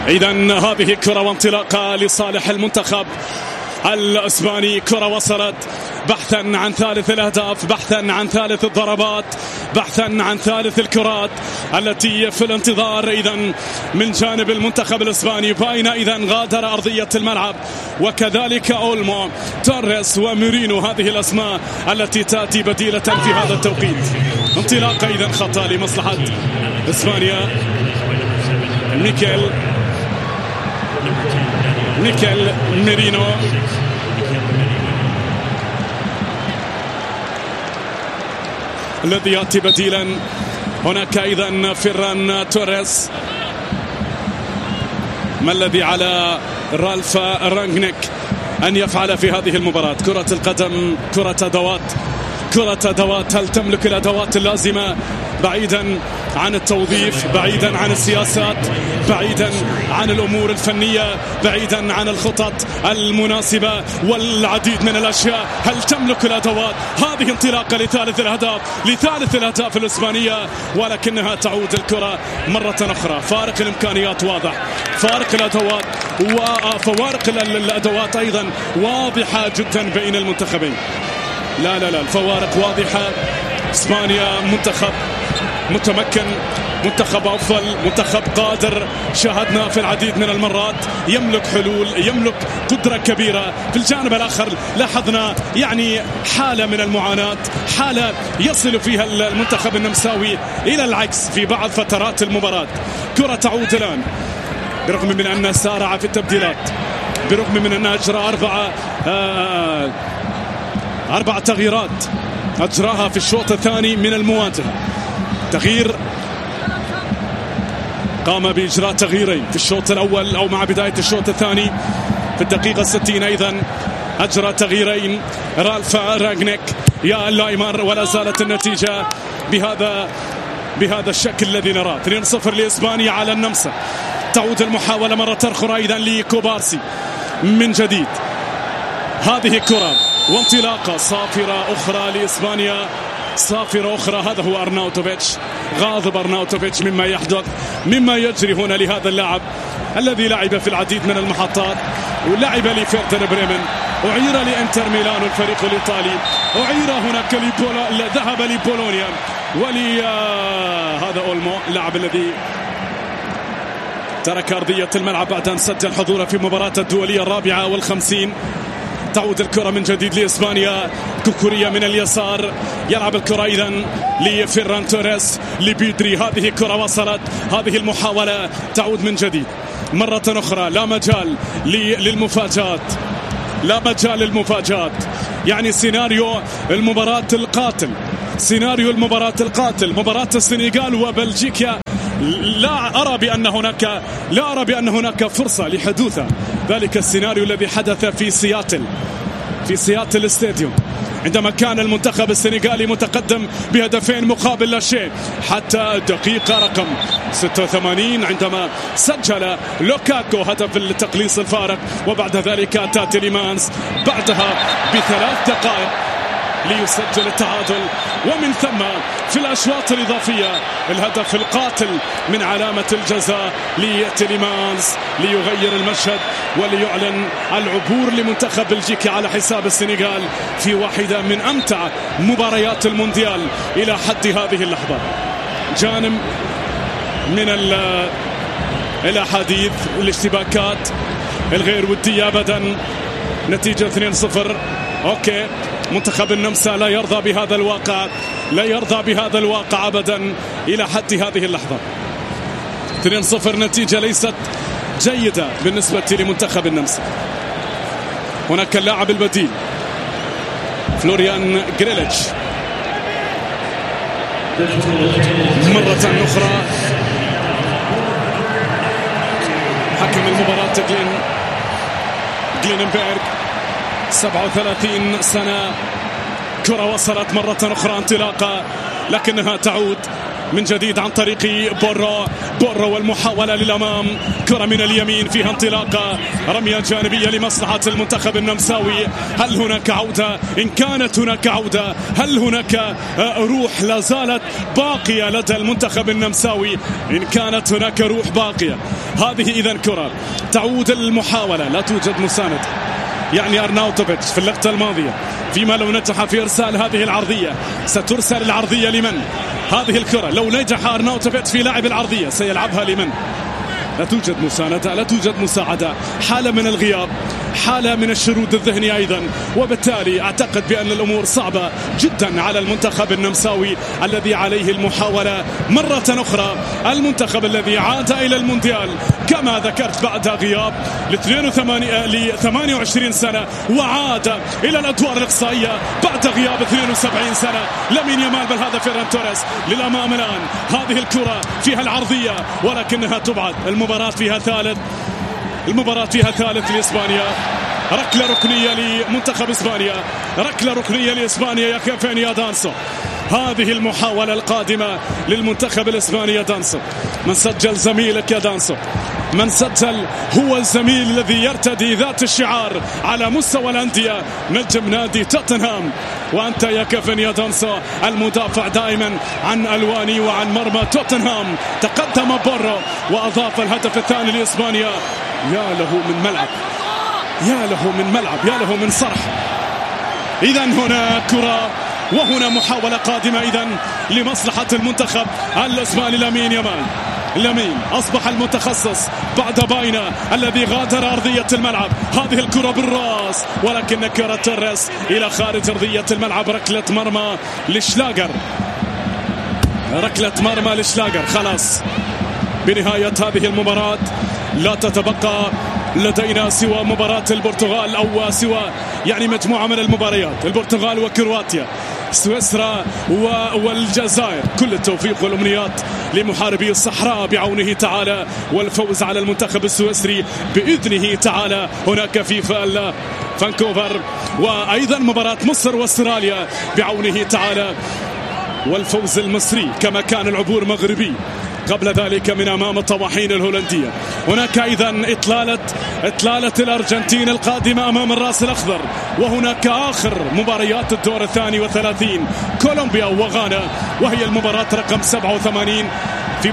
إذن هذه كرة وانطلاقة لصالح المنتخب الإسباني. كرة وصلت بحثا عن ثالث الأهداف، بحثا عن ثالث الضربات، بحثا عن ثالث الكرات التي في الانتظار. إذن من جانب المنتخب الإسباني باين إذن غادر أرضية الملعب، وكذلك أولمو، توريس وميرينو، هذه الأسماء التي تأتي بديلة في هذا التوقيت. انطلاقة إذن خطأ لمصلحة إسبانيا. ميكيل ميرينو الذي يأتي بديلا. هناك أيضا فيران توريس. ما الذي على رالف رانغنيك أن يفعل في هذه المباراة؟ كرة القدم كرة أدوات، كرة أدوات. هل تملك الأدوات اللازمة بعيدا عن التوظيف، بعيدا عن السياسات، بعيدا عن الأمور الفنية، بعيدا عن الخطط المناسبة والعديد من الأشياء؟ هل تملك الأدوات؟ هذه انطلاقة لثالث الأهداف الإسبانية، ولكنها تعود الكرة مرة أخرى. فارق الإمكانيات واضح، فارق الأدوات وفوارق الأدوات أيضا واضحة جدا بين المنتخبين. لا الفوارق واضحة. إسبانيا منتخب متمكن، منتخب أفضل، منتخب قادر. شاهدنا في العديد من المرات يملك حلول، يملك قدرة كبيرة. في الجانب الآخر لاحظنا يعني حالة من المعاناة، حالة يصل فيها المنتخب النمساوي إلى العكس في بعض فترات المباراة. كرة تعود الآن برغم من أنه سارع في التبديلات، برغم من أنه أجرى أربع تغييرات أجراها في الشوط الثاني من المواجهة. تغيير قام بإجراء تغييرين في الشوط الأول أو مع بداية الشوط الثاني. في الدقيقة 60 أيضا أجرى تغييرين رالف رانغنيك يا اللايمر، ولا زالت النتيجة بهذا الشكل الذي نراه. 2-0 لإسبانيا على النمسا. تعود المحاولة مرة أخرى أيضا لكوبارسي من جديد. هذه كرة وانطلاقة صافرة أخرى لإسبانيا، صافرة أخرى. هذا هو أرناوتوفيتش، غاضب أرناوتوفيتش مما يحدث، مما يجري هنا لهذا اللاعب الذي لعب في العديد من المحطات، ولعب لفيردر بريمن، أعير لإنتر ميلان الفريق الإيطالي، أعير هناك ذهب لبولونيا هذا أولمو، اللاعب الذي ترك أرضية الملعب بعد أن سجل حضوره في مباراة الدولية 54. تعود الكرة من جديد لإسبانيا. كوكوريا من اليسار يلعب الكرة إذن لفيران توريس لبيدري. هذه كرة وصلت، هذه المحاولة تعود من جديد مرة أخرى. لا مجال للمفاجآت، لا مجال للمفاجآت. يعني سيناريو المباراة القاتل، سيناريو المباراة القاتل، مباراة السنغال وبلجيكا. لا أرى بأن هناك فرصة لحدوث ذلك السيناريو الذي حدث في سياتل استاديوم، عندما كان المنتخب السنغالي متقدم بهدفين مقابل لا شيء حتى الدقيقة رقم 86 عندما سجل لوكاكو هدف التقليص الفارق، وبعد ذلك أتى تيليمانز بعدها ب3 دقائق ليسجل التعادل. ومن ثم في الأشواط الإضافية الهدف القاتل من علامة الجزاء لتيليمانز ليغير المشهد وليعلن العبور لمنتخب بلجيكا على حساب السنغال في واحدة من أمتع مباريات المونديال إلى حد هذه اللحظة. جانب من الأحاديث الاشتباكات الغير ودية أبدا. نتيجة 2-0. أوكي، منتخب النمسا لا يرضى بهذا الواقع، لا يرضى بهذا الواقع أبدا إلى حد هذه اللحظة. 2-0 نتيجة ليست جيدة بالنسبة لمنتخب النمسا. هناك اللاعب البديل فلوريان غريليتش مرة أخرى. حكم المباراة جليننبرغ 37 سنة. كرة وصلت مرة أخرى، انطلاقة لكنها تعود من جديد عن طريق بورو والمحاولة للأمام. كرة من اليمين فيها انطلاقة، رمية جانبية لمصلحة المنتخب النمساوي. هل هناك عودة؟ إن كانت هناك عودة، هل هناك روح لا زالت باقية لدى المنتخب النمساوي؟ إن كانت هناك روح باقية هذه إذا كرة تعود المحاولة، لا توجد مساند، يعني أرناوتوفيتش في اللقطة الماضية فيما لو نجح في إرسال هذه العرضية سترسل العرضية لمن؟ هذه الكرة لو نجح أرناوتوفيتش في لعب العرضية سيلعبها لمن؟ لا توجد مساندة، لا توجد مساعدة، حالة من الغياب، حالة من الشرود الذهني أيضا، وبالتالي أعتقد بأن الأمور صعبة جدا على المنتخب النمساوي الذي عليه المحاولة مرة أخرى. المنتخب الذي عاد إلى المونديال كما ذكرت بعد غياب ل 28 سنة، وعاد إلى الأدوار الإقصائية بعد غياب 72 سنة. لامين يامال، بل هذا فيران توريس للأمام الآن. هذه الكرة فيها العرضية ولكنها تبعد. المباراة فيها ثالث لإسبانيا. ركلة ركنية لمنتخب إسبانيا، ركلة ركنية لإسبانيا يا كيفن يا دانسو. هذه المحاولة القادمة للمنتخب الإسباني يا دانسو. من سجل زميلك يا دانسو، من سجل هو الزميل الذي يرتدي ذات الشعار على مستوى الأندية، نجم نادي توتنهام. وأنت يا كيفن يا دانسو المدافع دائما عن ألواني وعن مرمى توتنهام. تقدم بورو وأضاف الهدف الثاني لإسبانيا. يا له من ملعب، يا له من ملعب، يا له من صرح. إذن هنا كرة وهنا محاولة قادمة إذن لمصلحة المنتخب الإسباني. لامين يامال، لامين أصبح المتخصص بعد باينا الذي غادر أرضية الملعب. هذه الكرة بالراس ولكن كرة توريس إلى خارج أرضية الملعب. ركلة مرمى لشلاغر، ركلة مرمى لشلاغر. خلاص بنهاية هذه المباراة لا تتبقى لدينا سوى مباراة البرتغال أو سوى يعني مجموعة من المباريات، البرتغال وكرواتيا، سويسرا والجزائر. كل التوفيق والأمنيات لمحاربي الصحراء بعونه تعالى، والفوز على المنتخب السويسري بإذنه تعالى هناك في فانكوفر. وأيضا مباراة مصر واستراليا بعونه تعالى، والفوز المصري كما كان العبور مغربي قبل ذلك من أمام الطواحين الهولندية. هناك أيضا إطلالة الأرجنتين القادمة أمام الرأس الأخضر. وهناك آخر مباريات الدور 32 كولومبيا وغانا، وهي المباراة رقم 87 في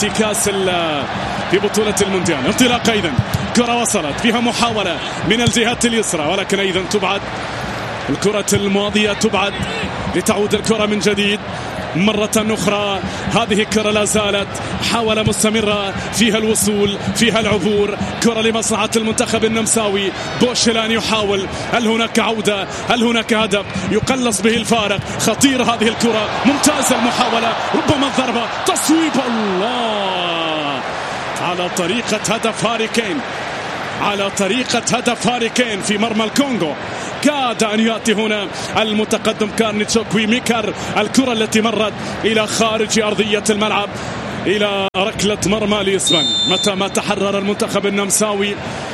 بطولة المونديال. انطلاق أيضا، كرة وصلت فيها محاولة من الجهة اليسرى ولكن أيضا تبعد. الكرة الماضية تبعد لتعود الكرة من جديد مرة أخرى. هذه الكرة لا زالت حاولة مستمرة فيها الوصول، فيها العبور. كرة لمصلحة المنتخب النمساوي. بوشلان يحاول، هل هناك عودة؟ هل هناك هدف يقلص به الفارق؟ خطيرة هذه الكرة، ممتازة المحاولة، ربما الضربة، تصويب. الله، على طريقة هدف هاري كين، على طريقة هدف هاري كين في مرمى الكونغو. كاد أن يأتي هنا المتقدم كارنيتشوكوي ميكر. الكرة التي مرت إلى خارج أرضية الملعب إلى ركلة مرمى لإسبانيا. متى ما تحرر المنتخب النمساوي،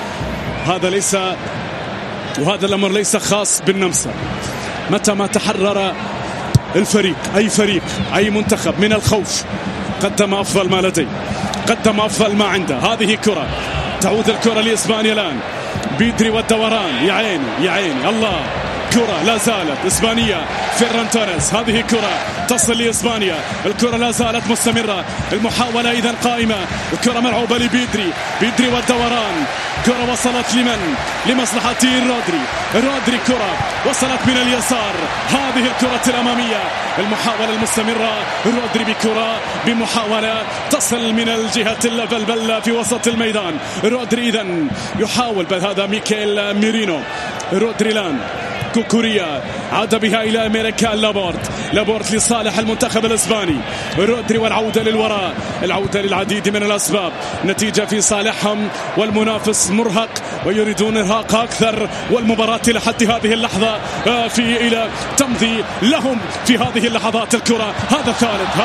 وهذا الأمر ليس خاص بالنمسا، متى ما تحرر الفريق، أي فريق، أي منتخب من الخوف، قدم أفضل ما لديه، قدم أفضل ما عنده. هذه كرة تعود الكرة لإسبانيا الآن. بيدري والدوران، يا عيني يا عيني الله. كرة لا زالت إسبانية. فيران توريس، هذه كرة تصل لإسبانيا. الكرة لا زالت مستمرة، المحاولة إذا قائمة. الكرة ملعوبة لبيدري، بيدري والدوران. كرة وصلت لمن؟ لمصلحة رودري. كرة وصلت من اليسار. هذه الكرة الأمامية، المحاولة المستمرة. رودري بكرة، بمحاولة تصل من الجهة البلبل في وسط الميدان. رودري إذن يحاول، بل هذا ميكيل ميرينو. رودري لان، كوكوريا عاد بها إلى أمريكان لابورت لصالح المنتخب الإسباني. رودري والعودة للوراء، العودة للعديد من الأسباب. نتيجة في صالحهم والمنافس مرهق ويريدون إرهاق أكثر، والمباراة لحد هذه اللحظة إلى تمضي لهم في هذه اللحظات. الكرة، هذا الثالث،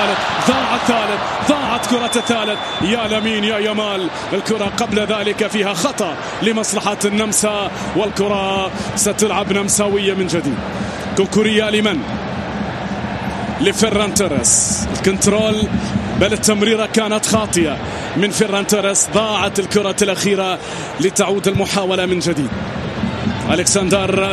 ضاعت كرة الثالث. يا لامين يا يامال. الكرة قبل ذلك فيها خطأ لمصلحة النمسا، والكرة ستلعب نمساوية من جديد. كوكوريا لمن؟ لفيران توريس. الكنترول، بل التمريرة كانت خاطئة من فيران توريس. ضاعت الكرة الأخيرة لتعود المحاولة من جديد. ألكسندر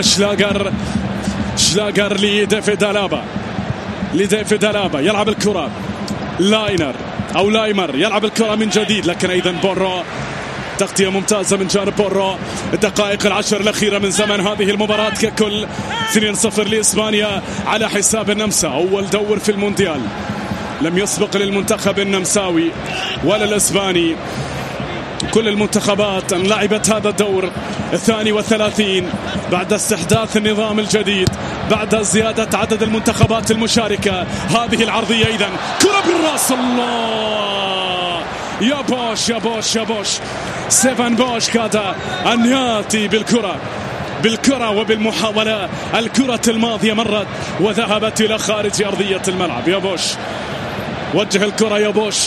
شلاغر لديفيد ألابا. يلعب الكرة. لاينر أو لايمر يلعب الكرة من جديد، لكن أيضا بورو تغطية ممتازة من جانب بورو. الدقائق العشر الأخيرة من زمن هذه المباراة ككل. 2-0 لإسبانيا على حساب النمسا. أول دور في المونديال لم يسبق للمنتخب النمساوي ولا الإسباني. كل المنتخبات أن لعبت هذا الدور 32 بعد استحداث النظام الجديد، بعد زيادة عدد المنتخبات المشاركة. هذه العرضية إذن كرة بالراس، الله يا بوش يا بوش يا بوش. ستيفان بوش كاد أن يأتي بالكرة وبالمحاولة. الكرة الماضية مرت وذهبت إلى خارج أرضية الملعب. يا بوش وجه الكرة، يا بوش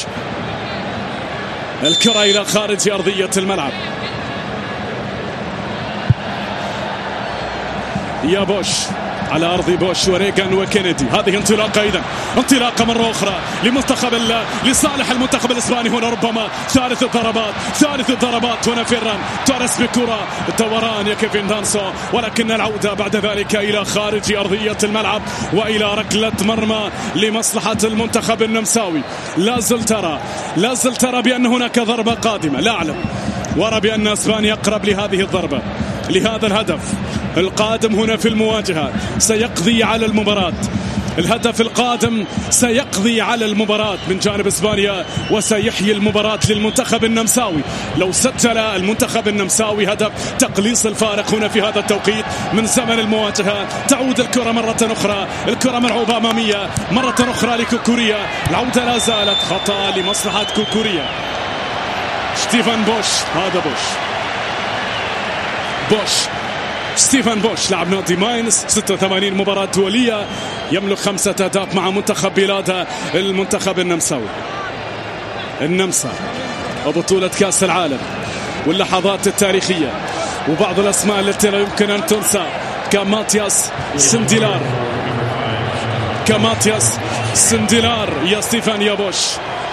الكرة إلى خارج أرضية الملعب. يا بوش على أرض بوش وريغان وكينيدي. هذه انطلاقة، إذن انطلاقة مرة أخرى لصالح المنتخب الإسباني. هنا ربما ثالث الضربات هنا فيران توريس بكرة الدوران يا كيفين دانسو، ولكن العودة بعد ذلك إلى خارج أرضية الملعب وإلى ركلة مرمى لمصلحة المنتخب النمساوي. لا زل ترى بأن هناك ضربة قادمة، لا أعلم، وأرى بأن إسبانيا أقرب لهذه الضربة، لهذا الهدف القادم هنا في المواجهة سيقضي على المباراة. الهدف القادم سيقضي على المباراة من جانب إسبانيا وسيحيي المباراة للمنتخب النمساوي. لو سجل المنتخب النمساوي هدف تقليص الفارق هنا في هذا التوقيت من زمن المواجهة. تعود الكرة مرة أخرى، الكرة ملعوبة أمامية مرة أخرى لكوكوريا. العودة لا زالت خطأ لمصلحة كوكوريا. ستيفان بوش، هذا بوش ستيفان بوش لاعب نادي ماينز، 86 مباراة دولية، يملك 5 أهداف مع منتخب بلاده المنتخب النمسا وبطولة كأس العالم واللحظات التاريخية وبعض الأسماء التي لا يمكن أن تنسى كماتياس سنديلار يا ستيفان يا بوش.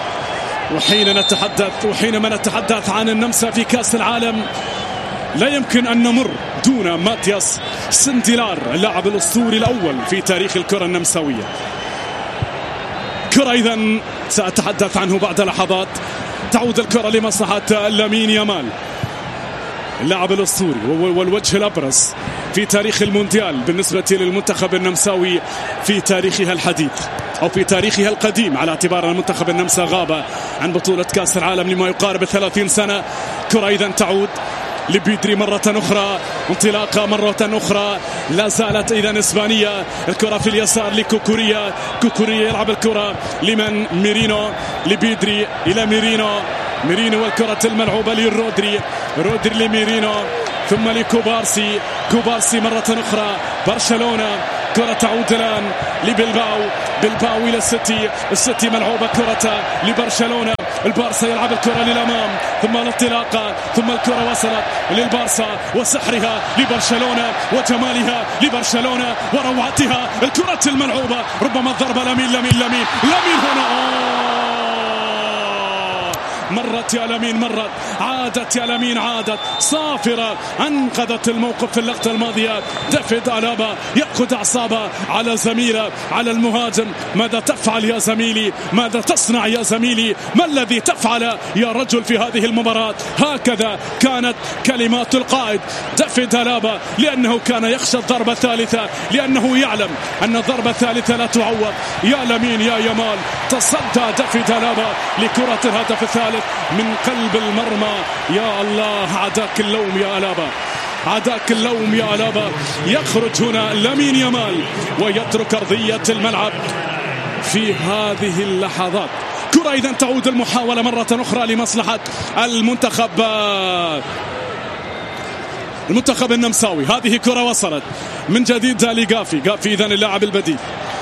وحينما نتحدث عن النمسا في كأس العالم لا يمكن أن نمر دون ماتياس سنديلار، اللاعب الأسطوري الأول في تاريخ الكرة النمساوية. كرة إذن سأتحدث عنه بعد لحظات. تعود الكرة لمصلحة لامين يامال، اللاعب الأسطوري والوجه الأبرز في تاريخ المونديال بالنسبة للمنتخب النمساوي في تاريخها الحديث أو في تاريخها القديم، على اعتبار أن المنتخب النمسا غاب عن بطولة كأس العالم لما يقارب 30 سنة. كرة إذن تعود لبيدري مرة أخرى، انطلاقة مرة أخرى، لا زالت إذن إسبانية. الكرة في اليسار لكوكوريا، يلعب الكرة لمن ميرينو، لبيدري إلى ميرينو والكرة الملعوبة لرودري لميرينو ثم لكوبارسي مرة أخرى. برشلونة كرة تعود الآن لبلباو إلى السيتي ملعوبة كرة لبرشلونة. البارسا يلعب الكرة للأمام ثم الانطلاقة ثم الكرة وصلت للبارسا وسحرها لبرشلونة وجمالها لبرشلونة وروعتها. الكرة الملعوبة ربما الضربة لامين هنا مرت يا لامين، عادت صافرة، أنقذت الموقف في اللقطة الماضية. دافيد ألابا يأخذ أعصابه على زميله، على المهاجم. ماذا تفعل يا زميلي؟ ماذا تصنع يا زميلي؟ ما الذي تفعل يا رجل في هذه المباراة؟ هكذا كانت كلمات القائد دافيد ألابا، لأنه كان يخشى الضربة الثالثة، لأنه يعلم أن الضربة الثالثة لا تعوض. يا لامين يا يامال، تصدى دافيد ألابا لكرة الهدف الثالث من قلب المرمى. يا الله، عداك اللوم يا ألابا. يخرج هنا لامين يامال ويترك أرضية الملعب في هذه اللحظات. كرة إذن تعود المحاولة مرة أخرى لمصلحة المنتخب النمساوي. هذه كرة وصلت من جديد لغافي إذن اللاعب البديل.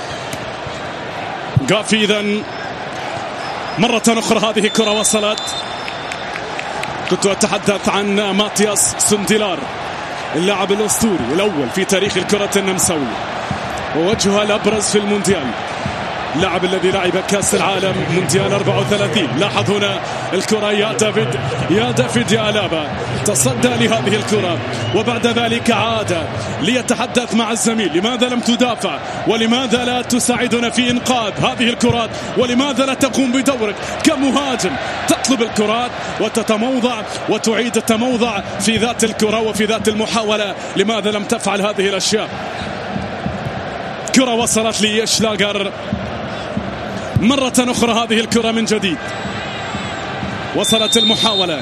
غافي إذن مرة أخرى هذه كرة وصلت. كنت أتحدث عن ماتياس سنديلار، اللاعب الأسطوري الأول في تاريخ الكرة النمساوية ووجهها الأبرز في المونديال. اللاعب الذي لعب كأس العالم مونديال 34. لاحظ هنا الكرة يا دافيد يا ألابا تصدى لهذه الكرة وبعد ذلك عاد ليتحدث مع الزميل. لماذا لم تدافع ولماذا لا تساعدنا في إنقاذ هذه الكرات ولماذا لا تقوم بدورك كمهاجم تطلب الكرات وتتموضع وتعيد التموضع في ذات الكرة وفي ذات المحاولة؟ لماذا لم تفعل هذه الأشياء؟ كرة وصلت لشلاغر مرة أخرى، هذه الكرة من جديد وصلت المحاولة.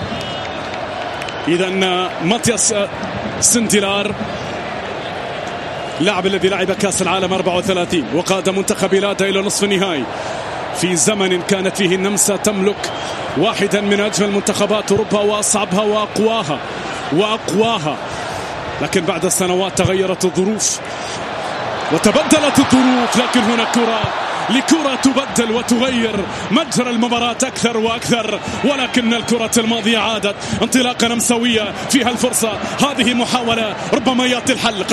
إذن ماتياس سنديلار اللاعب الذي لعب كأس العالم 34 وقاد منتخب إيلادا إلى نصف النهائي في زمن كانت فيه النمسا تملك واحدا من أجمل منتخبات أوروبا وأصعبها وأقواها، لكن بعد سنوات تغيرت الظروف وتبدلت الظروف، لكن هنا لكرة تبدل وتغير مجرى المباراة أكثر وأكثر، ولكن الكرة الماضية عادت انطلاقة نمساوية فيها الفرصة. هذه محاولة ربما يأتي الحل،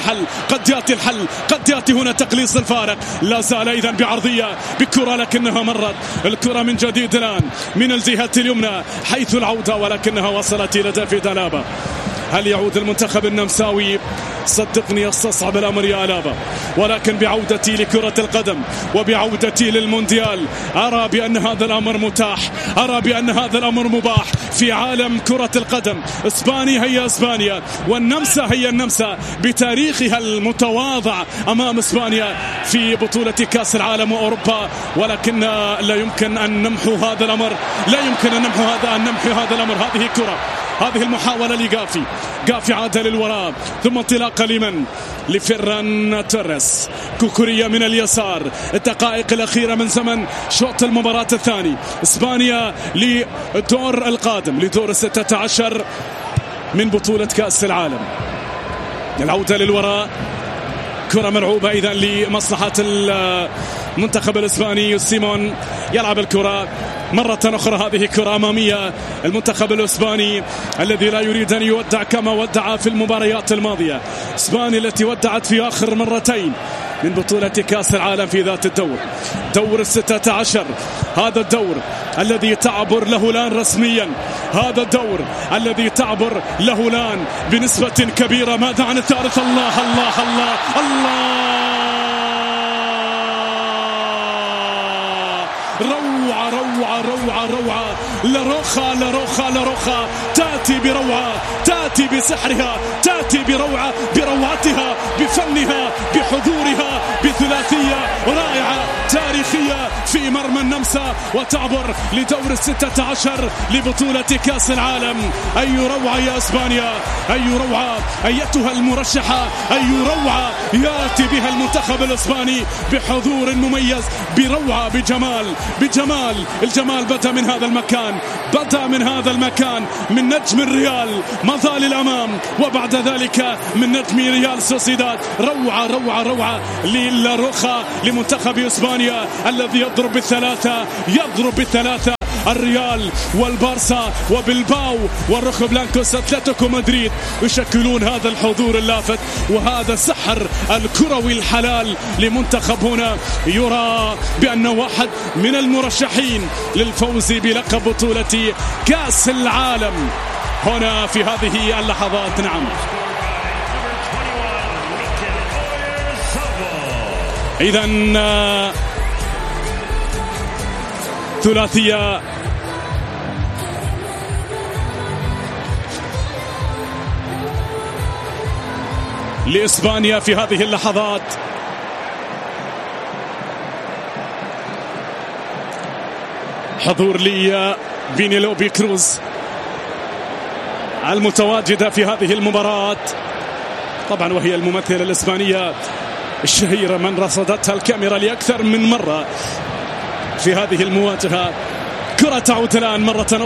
قد يأتي هنا تقليص الفارق. لا زال إذن بعرضية بكرة لكنها مرت الكرة من جديد الآن من الجهة اليمنى حيث العودة، ولكنها وصلت إلى دافيد ألابا. هل يعود المنتخب النمساوي؟ صدقني يستصعب الأمر يا ألابا، ولكن بعودتي لكرة القدم وبعودتي للمونديال أرى بأن هذا الأمر متاح، أرى بأن هذا الأمر مباح في عالم كرة القدم. إسبانيا هي إسبانيا والنمسا هي النمسا بتاريخها المتواضع أمام إسبانيا في بطولة كأس العالم وأوروبا، ولكن لا يمكن أن نمحو هذا الأمر، هذه كرة، هذه المحاولة لغافي عاد للوراء ثم انطلاقة لفيران توريس. كوكوريا من اليسار. الدقائق الأخيرة من زمن شوط المباراة الثاني. إسبانيا لدور القادم لدور 16 من بطولة كأس العالم. العودة للوراء، كرة ملعوبة إذن لمصلحة المنتخب الإسباني. سيمون يلعب الكرة مرة أخرى، هذه كرة أمامية. المنتخب الإسباني الذي لا يريد أن يودع كما ودع في المباريات الماضية. إسبانيا التي ودعت في آخر مرتين من بطولة كأس العالم في ذات دور 16. هذا الدور الذي تعبر له الآن رسميا، هذا الدور الذي تعبر له الآن بنسبة كبيرة. ماذا عن الثالث؟ الله الله الله الله، روعة روعة روعة روعة. لاروخا تأتي بروعة، تأتي بسحرها، تأتي بروعتها، بفنها، بحضورها، بثلاثية رائعة تاريخية في مرمى النمسا وتعبر لدور 16 لبطولة كأس العالم. أي روعة يا إسبانيا، أي روعة أيتها المرشحة، أي روعة يأتي بها المنتخب الإسباني بحضور مميز، بروعة، بجمال. الجمال بدأ من هذا المكان، من نجم الريال مضى للأمام وبعد ذلك من نجم ريال سوسيداد. روعة للاروخا لمنتخب إسبانيا الذي يضرب بالثلاثة الريال والبارسا وبلباو والروخ بلانكوس أتلتيكو مدريد يشكلون هذا الحضور اللافت وهذا السحر الكروي الحلال لمنتخب هنا يرى بأنه واحد من المرشحين للفوز بلقب بطولة كأس العالم هنا في هذه اللحظات. نعم، إذن ثلاثية لإسبانيا في هذه اللحظات. حضور لي بينيلوبي كروز المتواجدة في هذه المباراة طبعا، وهي الممثلة الإسبانية الشهيرة من رصدتها الكاميرا لأكثر من مرة في هذه المواجهة. كرة تعود الآن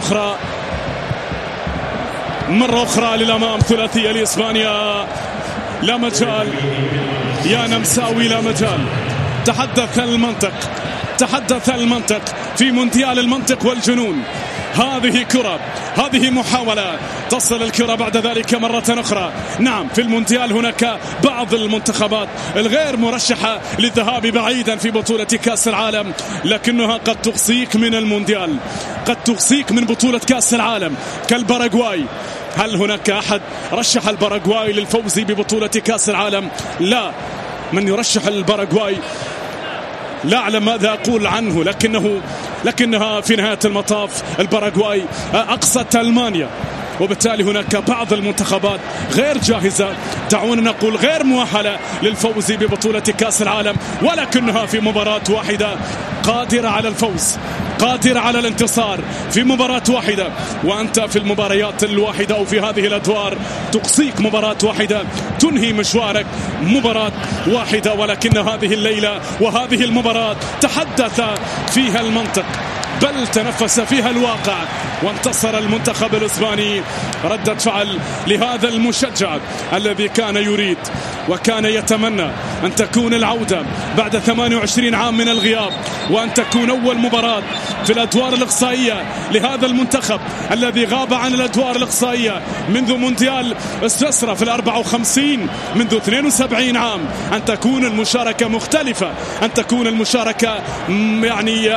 مرة أخرى للأمام. ثلاثية لإسبانيا، لا مجال يا نمساوي، لا مجال. تحدث المنطق في مونديال المنطق والجنون. هذه كرة، هذه محاولة تصل الكرة بعد ذلك مرة أخرى. نعم في المونديال هناك بعض المنتخبات الغير مرشحة للذهاب بعيدا في بطولة كأس العالم، لكنها قد تقصيك من المونديال، قد تقصيك من بطولة كأس العالم كالباراغواي. هل هناك أحد رشح الباراغواي للفوز ببطولة كأس العالم؟ لا. من يرشح الباراغواي لا أعلم ماذا أقول عنه، لكنها في نهاية المطاف الباراغواي أقصت ألمانيا، وبالتالي هناك بعض المنتخبات غير جاهزة، دعونا نقول غير مؤهلة للفوز ببطولة كأس العالم، ولكنها في مباراة واحدة قادرة على الفوز، قادرة على الانتصار في مباراة واحدة. وأنت في المباريات الواحدة أو في هذه الأدوار تقصيك مباراة واحدة، تنهي مشوارك مباراة واحدة. ولكن هذه الليلة وهذه المباراة تحدث فيها المنطق، بل تنفس فيها الواقع، وانتصر المنتخب الإسباني. ردة فعل لهذا المشجع الذي كان يريد وكان يتمنى أن تكون العودة بعد 28 عام من الغياب، وأن تكون أول مباراة في الأدوار الإقصائية لهذا المنتخب الذي غاب عن الأدوار الإقصائية منذ مونديال سويسرا في 54 منذ 72 عام. أن تكون المشاركة مختلفة، أن تكون المشاركة يعني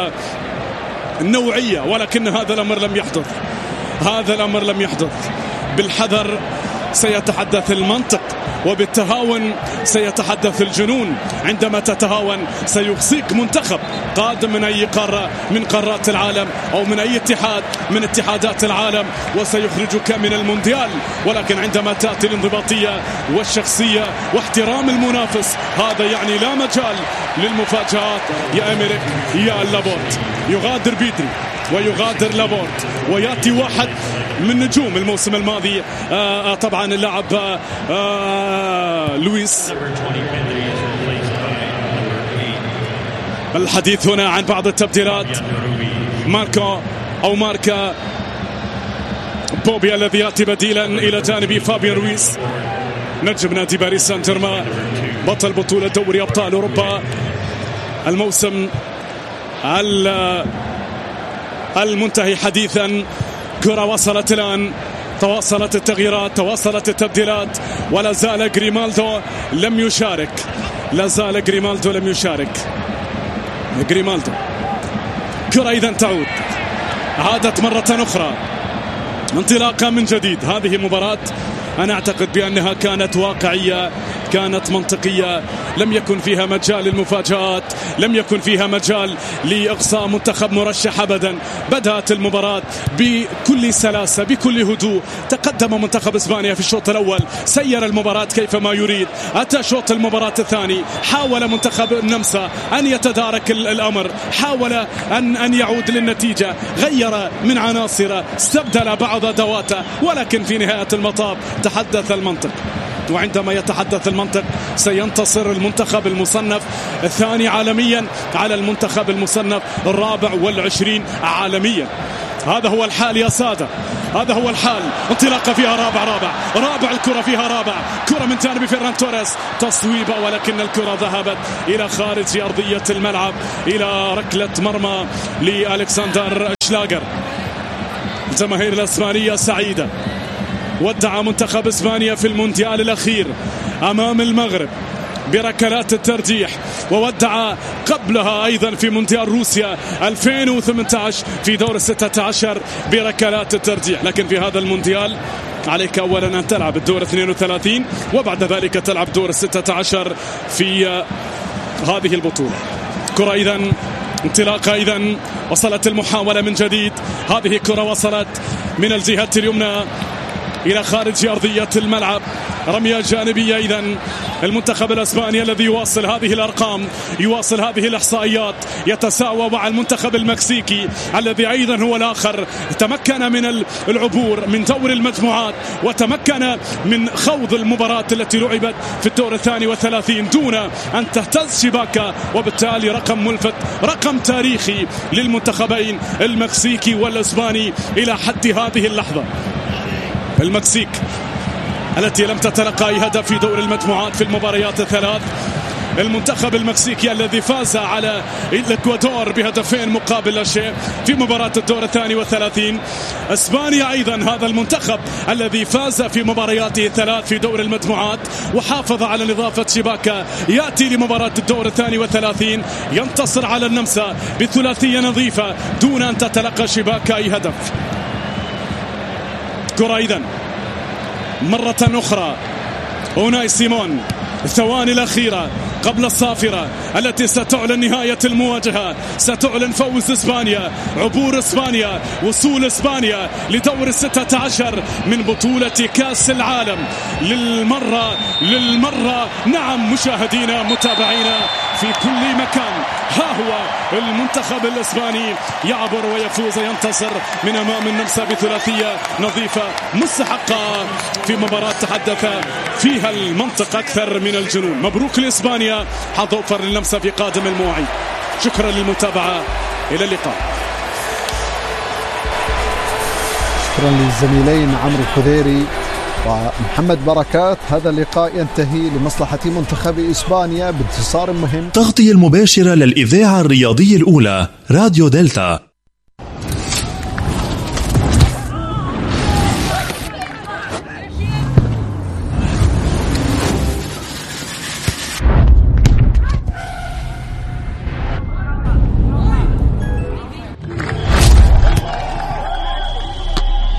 النوعية، ولكن هذا الأمر لم يحدث، هذا الأمر لم يحدث. بالحذر سيتحدث المنطق، وبالتهاون سيتحدث الجنون. عندما تتهاون سيقصيك منتخب قادم من أي قارة من قارات العالم أو من أي اتحاد من اتحادات العالم، وسيخرجك من المونديال. ولكن عندما تأتي الانضباطية والشخصية واحترام المنافس، هذا يعني لا مجال للمفاجآت. يا أمريك يا لابورت، يغادر بيدري ويغادر لابورت، ويأتي واحد من نجوم الموسم الماضي طبعا اللاعب لويس. الحديث هنا عن بعض التبديلات. ماركا بوبي الذي يأتي بديلا إلى جانب فابيان رويس، نجم نادي باريس سان جيرمان، بطل بطولة دوري أبطال أوروبا الموسم المنتهي حديثا. كرة وصلت الآن، تواصلت التغييرات، تواصلت التبديلات، ولا زال غريمالدو لم يشارك، لا زال غريمالدو لم يشارك. غريمالدو كرة إذا تعود، عادت مرة أخرى، انطلاقا من جديد. هذه المباراة أنا أعتقد بأنها كانت واقعية، كانت منطقية، لم يكن فيها مجال للمفاجآت، لم يكن فيها مجال لإقصاء منتخب مرشح أبدا. بدأت المباراة بكل سلاسة، بكل هدوء. تقدم منتخب إسبانيا في الشوط الأول، سير المباراة كيفما يريد. أتى شوط المباراة الثاني، حاول منتخب النمسا أن يتدارك الأمر، حاول أن يعود للنتيجة، غير من عناصره، استبدل بعض أدواته، ولكن في نهاية المطاف تحدث المنطق. وعندما يتحدث المنطق سينتصر المنتخب المصنف الثاني عالميا على المنتخب المصنف 24 عالميا. هذا هو الحال يا سادة، هذا هو الحال. انطلاقة فيها رابع الكرة فيها رابع، كرة من جانب فيران توريس، تصويبة، ولكن الكرة ذهبت إلى خارج أرضية الملعب، إلى ركلة مرمى لألكسندر شلاغر. الجماهير الإسبانية سعيدة. ودع منتخب إسبانيا في المونديال الأخير أمام المغرب بركلات الترجيح، وودع قبلها أيضا في مونديال روسيا 2018 في دور 16 بركلات الترجيح. لكن في هذا المونديال عليك أولا أن تلعب الدور 32 وبعد ذلك تلعب دور 16 في هذه البطولة. كرة إذن، انطلاقة إذن، وصلت المحاولة من جديد. هذه كرة وصلت من الجهة اليمنى إلى خارج أرضية الملعب، رمية جانبية. إذن المنتخب الأسباني الذي يواصل هذه الأرقام، يواصل هذه الإحصائيات، يتساوى مع المنتخب المكسيكي الذي أيضا هو الآخر تمكن من العبور من دور المجموعات، وتمكن من خوض المباراة التي لعبت في الدور 32 دون أن تهتز شباكة، وبالتالي رقم ملفت، رقم تاريخي للمنتخبين المكسيكي والإسباني إلى حد هذه اللحظة. المكسيك التي لم تتلقى أي هدف في دور المجموعات في المباريات الثلاث، المنتخب المكسيكي الذي فاز على الإكوادور بهدفين مقابل لا شيء في مباراة الدور 32. إسبانيا أيضا هذا المنتخب الذي فاز في مبارياته 3 في دور المجموعات وحافظ على نظافة شباكه، يأتي لمباراة الدور 32 ينتصر على النمسا بثلاثية نظيفة دون أن تتلقى شباكه أي هدف. كرة إذن مرة أخرى أوناي سيمون، الثواني الأخيرة قبل الصافرة التي ستعلن نهاية المواجهة، ستعلن فوز إسبانيا، عبور إسبانيا، وصول إسبانيا لدور 16 من بطولة كأس العالم للمرة. نعم مشاهدينا متابعينا في كل مكان، ها هو المنتخب الإسباني يعبر ويفوز ينتصر من أمام النمسا بثلاثية نظيفة مستحقة في مباراة تحدث فيها المنطق أكثر من الجنون. مبروك لإسبانيا، حظ أوفر للنمسا في قادم المواعيد. شكرا للمتابعة، إلى اللقاء. شكرا للزميلين عمرو الخذيري ومحمد بركات. هذا اللقاء ينتهي لمصلحة منتخب إسبانيا بانتصار مهم. تغطية المباشرة للإذاعة الرياضية الأولى راديو دلتا